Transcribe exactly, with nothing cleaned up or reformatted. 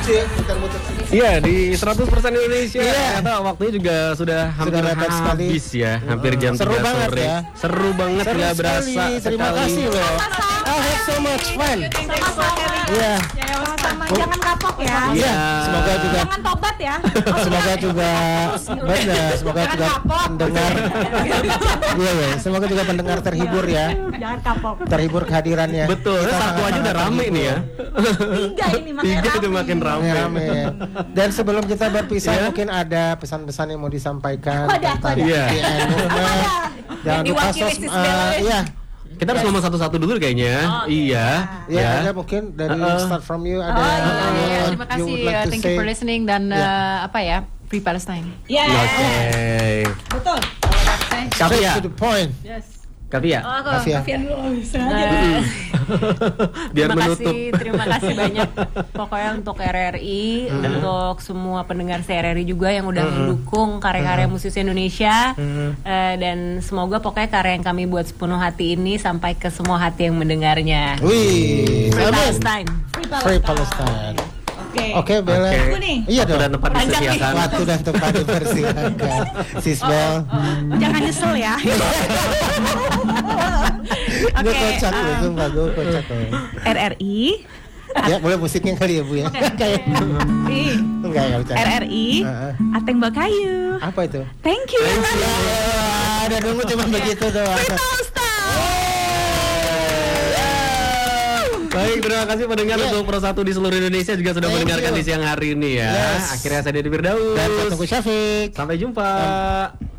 gitu ya, muter-muter. Iya, di seratus persen Indonesia. Iya. Ternyata waktunya juga sudah hampir Sudah mepet sekali. habis ya, hampir jam Seru tiga banget sore. ya. Seru banget, Seru nggak sekali. berasa Terima sekali. kasih loh. I had so much fun. Iya. Sama-sama, jangan kapok ya. Iya. Semoga juga Jangan tobat ya. semoga juga benar, semoga Jangan juga kapok. pendengar. Iya ya, semoga juga pendengar terhibur ya. Jangan kapok. Terhibur kehadirannya. Betul, Kita satu aja sangat-sangat udah rame nih ya. Tiga ini makin Tiga udah rame. makin rame. Rame. Dan sebelum kita berpisah Iya. mungkin ada pesan-pesan yang mau disampaikan Ada, tentang ada. Iya. D N Movement. Jangan lupa Diwakili sos, Sis eh, Bella. iya. Kita harus ngomong satu-satu dulu kayaknya. Iya. Ya, ada mungkin dari Uh-uh. start from you ada Oh iya, uh, iya. what Terima you kasih. would like uh, to thank say. you for listening dan Ya. uh, apa ya, Free Palestine. Ya. Oke. Betul. Kavi ya. Straight to the point. Kavi ya. Oh, aku. Kafia. Kafian dulu bisa Uh, aja. Biar terima menutup. kasih, terima kasih banyak pokoknya untuk R R I, untuk semua pendengar C R R I juga yang udah mendukung karya-karya musisi Indonesia. Eh, dan semoga pokoknya karya yang kami buat sepenuh hati ini sampai ke semua hati yang mendengarnya. Wih, Free amin. Palestine. Free Palestine. Oke. Oke, Bella. Oke. Aku nih. Iya Waktu dong. dan tempat Panjang nih. disediakan. Waktu dan tempat dipersilakan. Sis Bel. Jangan nyesel ya. Gue Oke, kocak loh, um, sumpah gue kocak loh. R R I. Ya, boleh musiknya kali ya, Bu ya. Kayak Ih, enggak enggak bercanda. R R I. Heeh. Ateng Bakayu. Apa itu? Thank you. Ya, ada dulu cuma begitu doang. Baik, terima kasih pendengar untuk Pro satu di seluruh Indonesia juga sudah Thank mendengarkan you. di siang hari ini ya. Yes. Akhirnya saya Deddy Firdaus. Dan saya tunggu Syafiq. Sampai jumpa.